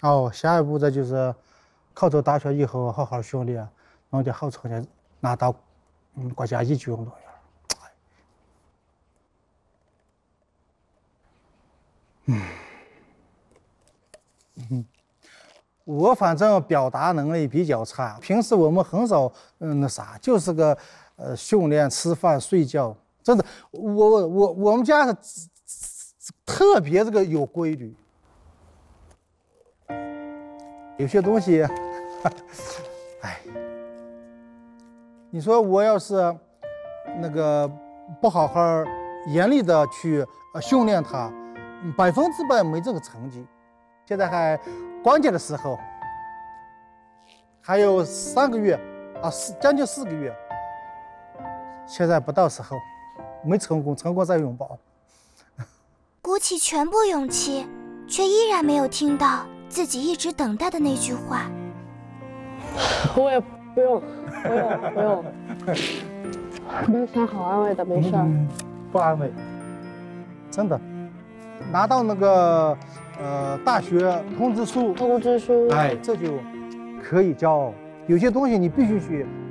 哦，下一步这就是考到大学以后好好训练，弄点好成绩，拿到国家一级运动员。我反正表达能力比较差，平时我们很少那啥，就是个训练、吃饭、睡觉，真的，我们家是特别这个有规律。有些东西，哎，你说我要是那个不好好严厉的去训练他，100%没这个成绩。现在还关键的时候，还有3个月啊，将近4个月，现在不到时候，没成功，成功再拥抱。 鼓起全部勇气，却依然没有听到自己一直等待的那句话。 我也不用，没啥好安慰的，没事儿。 不安慰，真的，拿到那个大学通知书， 通知书， 哎，这就可以骄傲。有些东西你必须去